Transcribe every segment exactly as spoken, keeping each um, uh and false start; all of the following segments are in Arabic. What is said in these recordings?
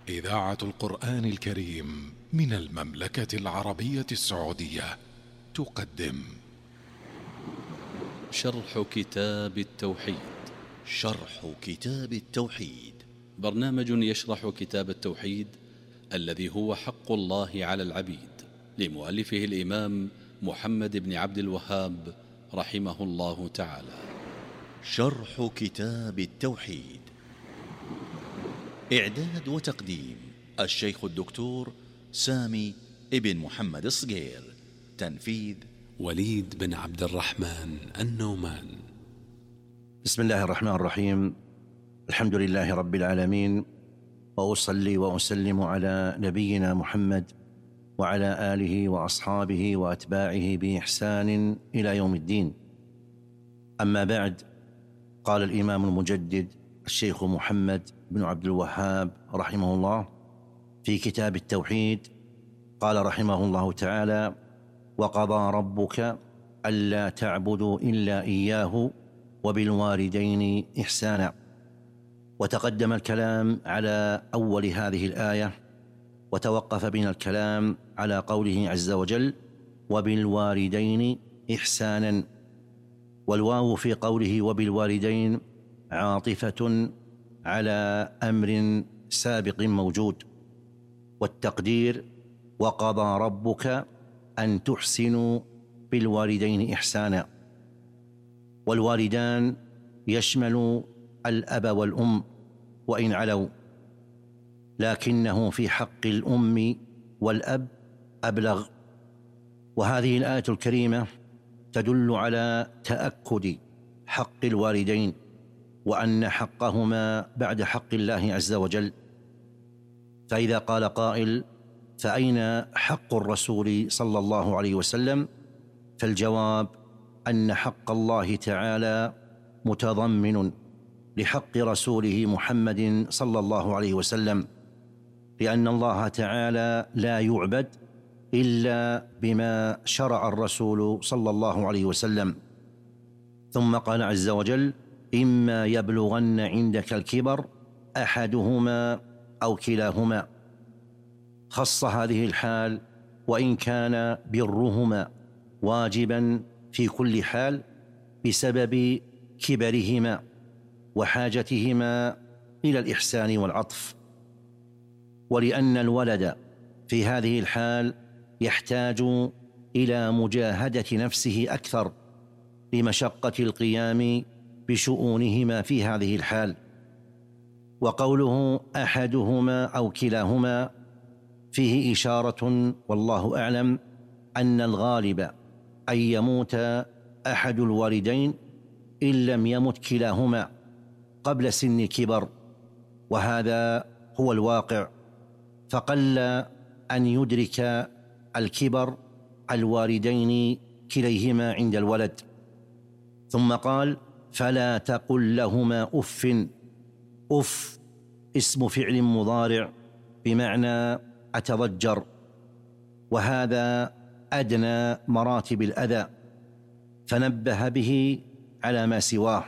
إذاعة القرآن الكريم من المملكة العربية السعودية تقدم شرح كتاب التوحيد. شرح كتاب التوحيد برنامج يشرح كتاب التوحيد الذي هو حق الله على العبيد، لمؤلفه الإمام محمد بن عبد الوهاب رحمه الله تعالى. شرح كتاب التوحيد، إعداد وتقديم الشيخ الدكتور سامي ابن محمد الصقير، تنفيذ وليد بن عبد الرحمن النومان. بسم الله الرحمن الرحيم. الحمد لله رب العالمين، وأصلي وأسلم على نبينا محمد وعلى آله وأصحابه وأتباعه بإحسان إلى يوم الدين. أما بعد، قال الإمام المجدد الشيخ محمد بن عبد الوهاب رحمه الله في كتاب التوحيد، قال رحمه الله تعالى: وقضى ربك ألا تعبدوا إلا إياه وبالوالدين إحسانا. وتقدم الكلام على أول هذه الآية، وتوقف بنا الكلام على قوله عز وجل: وبالوالدين إحسانا. والواو في قوله وبالوالدين عاطفة على أمر سابق موجود، والتقدير وقضى ربك أن تحسنوا بالوالدين إحسانا. والوالدان يشمل الأب والأم وإن علوا، لكنه في حق الأم والأب أبلغ. وهذه الآية الكريمة تدل على تأكد حق الوالدين، وأن حقهما بعد حق الله عز وجل. فإذا قال قائل: فأين حق الرسول صلى الله عليه وسلم؟ فالجواب أن حق الله تعالى متضمن لحق رسوله محمد صلى الله عليه وسلم، لأن الله تعالى لا يعبد إلا بما شرع الرسول صلى الله عليه وسلم. ثم قال عز وجل: إما يبلغن عندك الكبر أحدهما أو كلاهما. خص هذه الحال، وإن كان برهما واجبا في كل حال بسبب كبرهما وحاجتهما إلى الإحسان والعطف. ولأن الولد في هذه الحال يحتاج إلى مجاهدة نفسه أكثر لمشقة القيام بشؤونهما في هذه الحال. وقوله أحدهما أو كلاهما فيه إشارة، والله أعلم، أن الغالب أن يموت أحد الوالدين إن لم يمت كلاهما قبل سن الكبر، وهذا هو الواقع. فقل أن يدرك الكبر الوالدين كليهما عند الولد. ثم قال: فلا تقل لهما أف. أف اسم فعل مضارع بمعنى أتضجر، وهذا أدنى مراتب الأذى، فنبه به على ما سواه.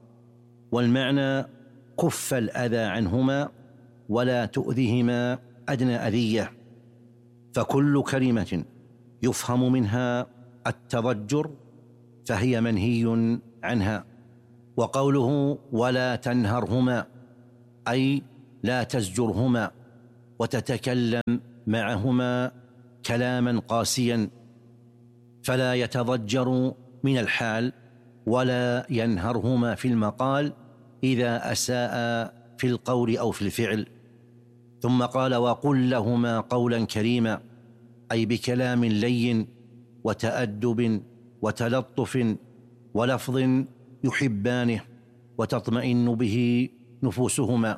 والمعنى كف الأذى عنهما ولا تؤذهما أدنى أذية. فكل كلمة يفهم منها التضجر فهي منهي عنها. وقوله ولا تنهرهما أي لا تزجرهما وتتكلم معهما كلاما قاسيا، فلا يتضجر من الحال ولا ينهرهما في المقال إذا أساء في القول أو في الفعل. ثم قال: وقل لهما قولا كريما، أي بكلام لين وتأدب وتلطف ولفظ يحبانه وتطمئن به نفوسهما.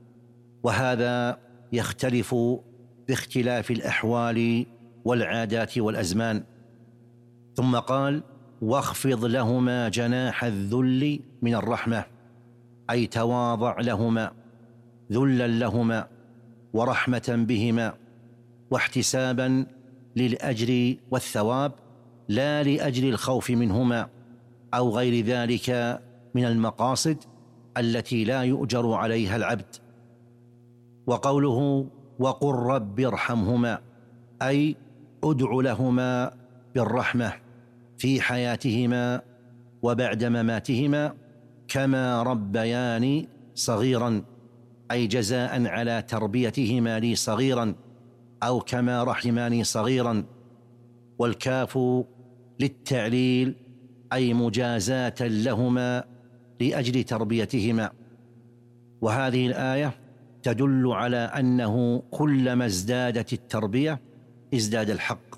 وهذا يختلف باختلاف الأحوال والعادات والأزمان. ثم قال: واخفض لهما جناح الذل من الرحمة، أي تواضع لهما ذلا لهما ورحمة بهما واحتسابا للأجر والثواب، لا لأجل الخوف منهما أو غير ذلك من المقاصد التي لا يؤجر عليها العبد. وقوله وقل رب ارحمهما أي ادع لهما بالرحمة في حياتهما وبعد مماتهما كما ربياني صغيرا، أي جزاء على تربيتهما لي صغيرا، أو كما رحماني صغيرا. والكاف للتعليل أي مجازاة لهما لأجل تربيتهما. وهذه الآية تدل على أنه كلما ازدادت التربية ازداد الحق.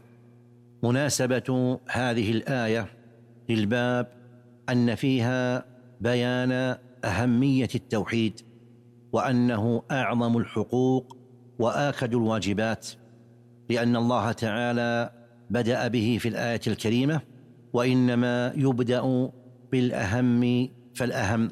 مناسبة هذه الآية للباب أن فيها بيان أهمية التوحيد، وأنه أعظم الحقوق وآكد الواجبات، لأن الله تعالى بدأ به في الآية الكريمة، وإنما يبدأ بالأهم فالأهم.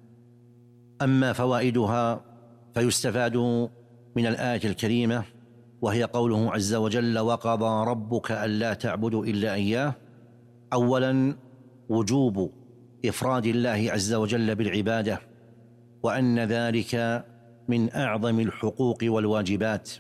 أما فوائدها فيستفاد من الآية الكريمة، وهي قوله عز وجل وقضى ربك ألا تعبدوا إلا إياه. أولا وجوب إفراد الله عز وجل بالعبادة، وأن ذلك من أعظم الحقوق والواجبات.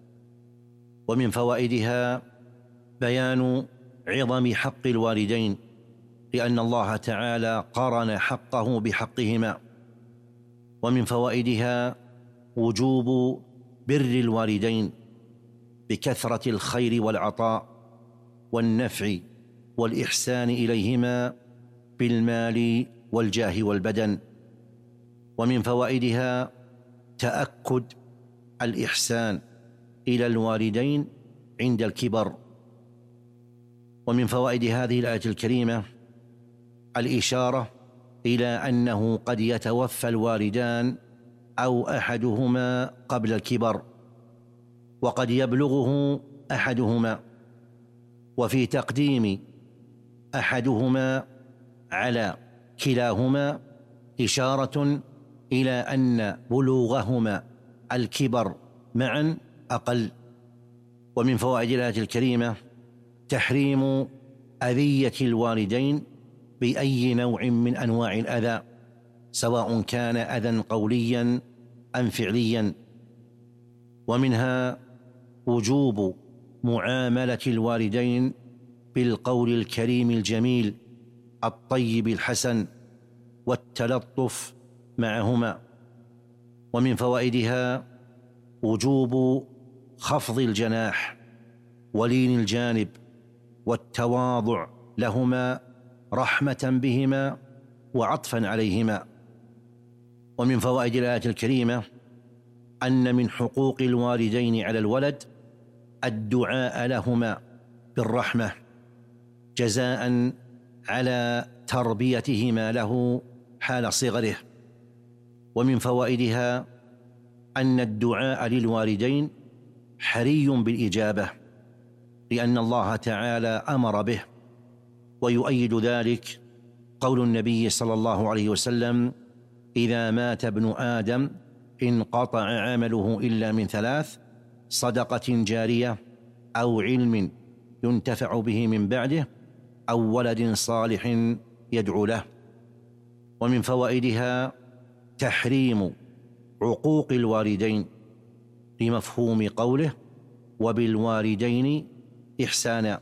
ومن فوائدها بيان عظم حق الوالدين، لأن الله تعالى قرن حقه بحقهما. ومن فوائدها وجوب بر الوالدين بكثرة الخير والعطاء والنفع والإحسان إليهما بالمال والجاه والبدن. ومن فوائدها تأكد الإحسان إلى الوالدين عند الكبر. ومن فوائد هذه الآية الكريمة الإشارة إلى أنه قد يتوفى الوالدان أو أحدهما قبل الكبر، وقد يبلغه أحدهما، وفي تقديم أحدهما على كلاهما إشارة إلى أن بلوغهما الكبر معا أقل. ومن فوائد الآية الكريمة تحريم أذية الوالدين بأي نوع من أنواع الأذى، سواء كان أذى قوليا أم فعليا. ومنها وجوب معاملة الوالدين بالقول الكريم الجميل الطيب الحسن والتلطف معهما. ومن فوائدها وجوب خفض الجناح ولين الجانب والتواضع لهما رحمة بهما وعطفا عليهما. ومن فوائد الآية الكريمة أن من حقوق الوالدين على الولد الدعاء لهما بالرحمة جزاء على تربيتهما له حال صغره. ومن فوائدها أن الدعاء للوالدين حري بالإجابة، لأن الله تعالى أمر به. ويؤيد ذلك قول النبي صلى الله عليه وسلم إذا مات ابن آدم انقطع عمله إلا من ثلاث: صدقة جارية أو علم ينتفع به من بعده أو ولد صالح يدعو له. ومن فوائدها تحريم عقوق الوالدين لمفهوم قوله وبالوالدين إحسانا.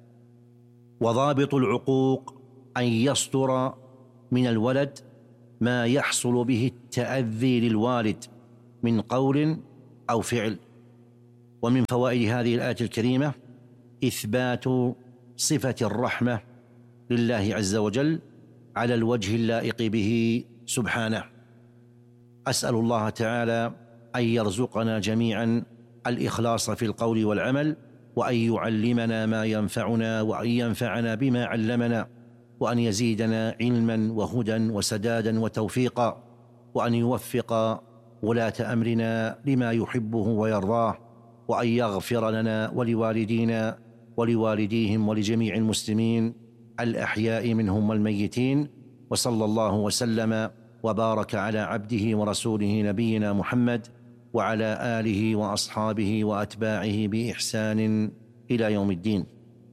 وضابط العقوق أن يصدر من الولد ما يحصل به التأذي للوالد من قول أو فعل. ومن فوائد هذه الآية الكريمة إثبات صفة الرحمة لله عز وجل على الوجه اللائق به سبحانه. أسأل الله تعالى أن يرزقنا جميعا الإخلاص في القول والعمل، وأن يعلمنا ما ينفعنا، وأن ينفعنا بما علمنا، وأن يزيدنا علما وهدى وسدادا وتوفيقا، وأن يوفق ولاة أمرنا لما يحبه ويرضاه، وأن يغفر لنا ولوالدينا ولوالديهم ولجميع المسلمين الأحياء منهم والميتين. وصلى الله وسلم وبارك على عبده ورسوله نبينا محمد وعلى آله وأصحابه وأتباعه بإحسان إلى يوم الدين.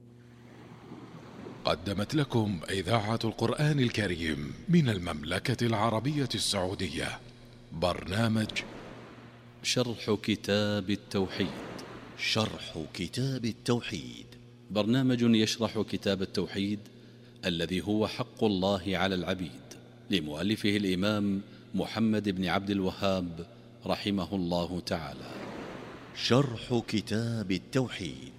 قدمت لكم إذاعة القرآن الكريم من المملكة العربية السعودية برنامج شرح كتاب التوحيد. شرح كتاب التوحيد برنامج يشرح كتاب التوحيد الذي هو حق الله على العبيد، لمؤلفه الإمام محمد بن عبد الوهاب رحمه الله تعالى. شرح كتاب التوحيد.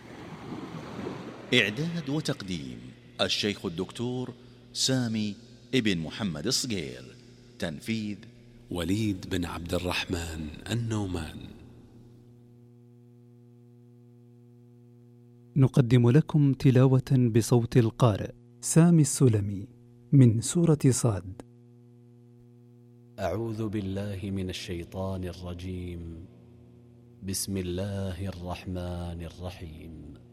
إعداد وتقديم الشيخ الدكتور سامي ابن محمد الصقير. تنفيذ وليد بن عبد الرحمن النومان. نقدم لكم تلاوة بصوت القارئ سامي السلمي من سورة صاد. أعوذ بالله من الشيطان الرجيم. بسم الله الرحمن الرحيم.